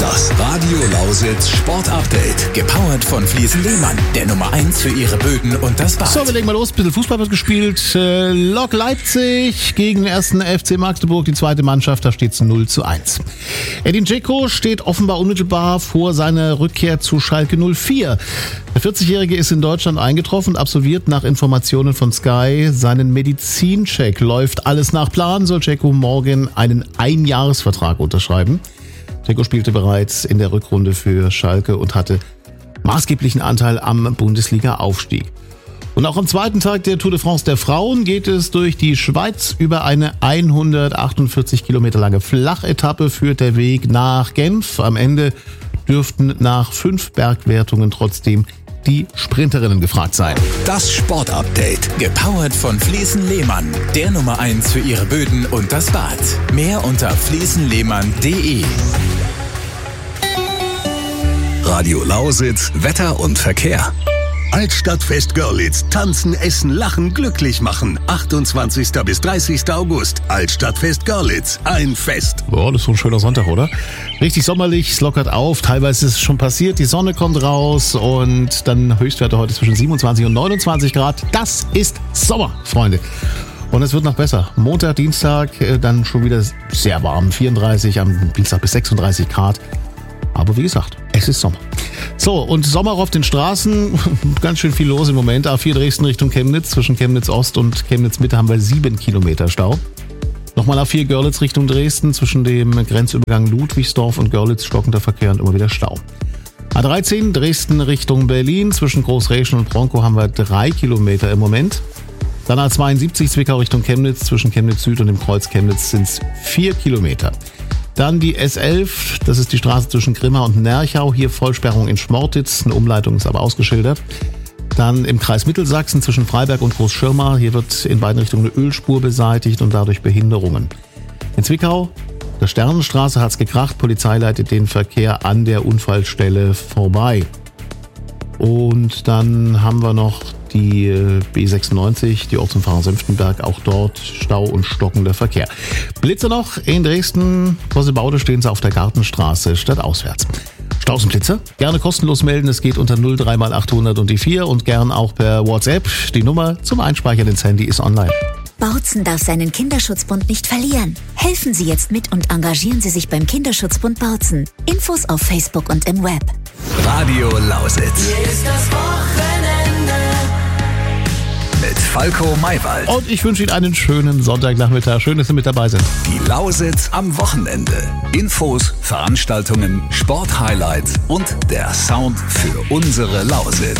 Das Radio Lausitz Sport Update. Gepowert von Fliesen Lehmann. Der Nummer 1 für ihre Böden und das Bad. So, wir legen mal los. Ein bisschen Fußball wird gespielt. Lok Leipzig gegen den 1. FC Magdeburg, die zweite Mannschaft. Da steht es 0:1. Edin Dzeko steht offenbar unmittelbar vor seiner Rückkehr zu Schalke 04. Der 40-Jährige ist in Deutschland eingetroffen und absolviert nach Informationen von Sky seinen Medizincheck. Läuft alles nach Plan, soll Dzeko morgen einen Einjahresvertrag unterschreiben. Dzeko spielte bereits in der Rückrunde für Schalke und hatte maßgeblichen Anteil am Bundesliga-Aufstieg. Und auch am zweiten Tag der Tour de France der Frauen geht es durch die Schweiz. Über eine 148 Kilometer lange Flachetappe führt der Weg nach Genf. Am Ende dürften nach 5 Bergwertungen trotzdem die Sprinterinnen gefragt sein. Das Sportupdate. Gepowert von Fliesen Lehmann. Der Nummer 1 für ihre Böden und das Bad. Mehr unter fliesenlehmann.de. Radio Lausitz, Wetter und Verkehr. Altstadtfest Görlitz. Tanzen, essen, lachen, glücklich machen. 28. bis 30. August. Altstadtfest Görlitz. Ein Fest. Boah, das ist so ein schöner Sonntag, oder? Richtig sommerlich, es lockert auf. Teilweise ist es schon passiert, die Sonne kommt raus und dann Höchstwerte heute zwischen 27 und 29 Grad. Das ist Sommer, Freunde. Und es wird noch besser. Montag, Dienstag dann schon wieder sehr warm. 34, am Dienstag bis 36 Grad. Aber wie gesagt, es ist Sommer. So, und Sommer auf den Straßen, ganz schön viel los im Moment. A4 Dresden Richtung Chemnitz, zwischen Chemnitz Ost und Chemnitz Mitte haben wir 7 Kilometer Stau. Nochmal A4 Görlitz Richtung Dresden, zwischen dem Grenzübergang Ludwigsdorf und Görlitz stockender Verkehr und immer wieder Stau. A13 Dresden Richtung Berlin, zwischen Großräschen und Bronkow haben wir 3 Kilometer im Moment. Dann A72 Zwickau Richtung Chemnitz, zwischen Chemnitz Süd und dem Kreuz Chemnitz sind es 4 Kilometer. Dann die S11, das ist die Straße zwischen Grimma und Nerchau, hier Vollsperrung in Schmortitz, eine Umleitung ist aber ausgeschildert. Dann im Kreis Mittelsachsen zwischen Freiberg und Großschirma, hier wird in beiden Richtungen eine Ölspur beseitigt und dadurch Behinderungen. In Zwickau, der Sternenstraße hat's gekracht, Polizei leitet den Verkehr an der Unfallstelle vorbei. Und dann haben wir noch die B96, die Ortsumfahrung Senftenberg, auch dort Stau und stockender Verkehr. Blitze noch in Dresden, Kossebaude stehen sie auf der Gartenstraße stadtauswärts. Staus und Blitze? Gerne kostenlos melden, es geht unter 03 mal 800 und die 4 und gern auch per WhatsApp. Die Nummer zum Einspeichern ins Handy ist online. Bautzen darf seinen Kinderschutzbund nicht verlieren. Helfen Sie jetzt mit und engagieren Sie sich beim Kinderschutzbund Bautzen. Infos auf Facebook und im Web. Radio Lausitz. Hier ist das Wochenende. Mit Falco Maywald. Und ich wünsche Ihnen einen schönen Sonntagnachmittag. Schön, dass Sie mit dabei sind. Die Lausitz am Wochenende. Infos, Veranstaltungen, Sporthighlights und der Sound für unsere Lausitz.